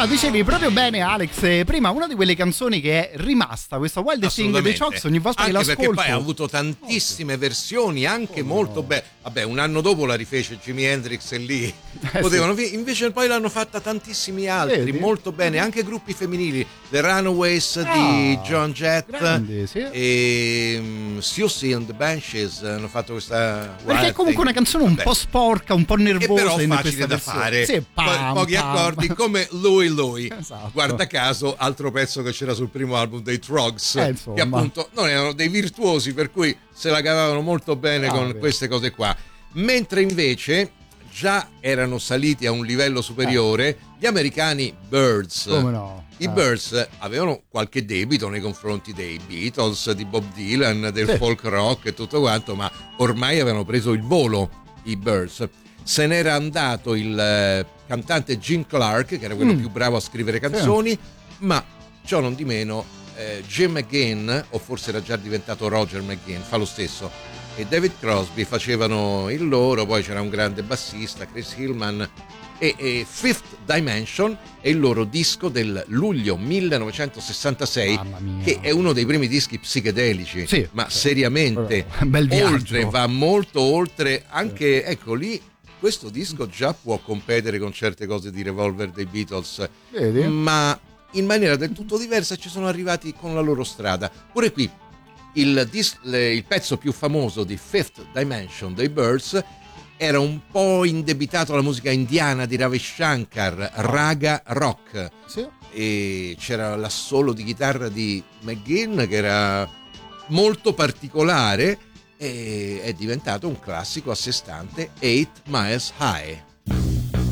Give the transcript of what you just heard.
No, dicevi proprio bene, Alex, prima una di quelle canzoni che è rimasta, questa Wild Thing dei Chocks, ogni volta anche che l'ascolto. Perché poi ha avuto tantissime versioni, anche molto belle. Vabbè, un anno dopo la rifece Jimi Hendrix e lì potevano invece poi l'hanno fatta tantissimi altri. Vedi? Molto bene, anche gruppi femminili, The Runaways di Joan Jett, grandi, sì. e Siouxsie and the Banshees hanno fatto questa Perché è comunque una canzone un po' sporca, un po' nervosa, però in facile da versione. fare, Sì, pochi accordi, come Lui. Esatto. Guarda caso, altro pezzo che c'era sul primo album dei Trogs, insomma. che appunto non erano dei virtuosi, per cui se la cavavano molto bene con queste cose qua. Mentre invece già erano saliti a un livello superiore gli americani Byrds. Come no? I Byrds avevano qualche debito nei confronti dei Beatles, di Bob Dylan, del folk rock e tutto quanto, ma ormai avevano preso il volo i Byrds. Se n'era andato il cantante Gene Clark, che era quello più bravo a scrivere canzoni, ma ciò non di meno Jim McGinn, o forse era già diventato Roger McGinn, fa lo stesso, e David Crosby facevano il loro. Poi c'era un grande bassista, Chris Hillman, e Fifth Dimension è il loro disco del luglio 1966, che è uno dei primi dischi psichedelici, ma seriamente bel viaggio. Oltre, va molto oltre, anche ecco lì questo disco già può competere con certe cose di Revolver dei Beatles. Vedi? Ma in maniera del tutto diversa ci sono arrivati con la loro strada. Pure qui il pezzo più famoso di Fifth Dimension dei Byrds era un po' indebitato alla musica indiana di Ravi Shankar, raga rock. Sì. E c'era l'assolo di chitarra di McGinn che era molto particolare, e è diventato un classico a sé stante, 8 Miles High.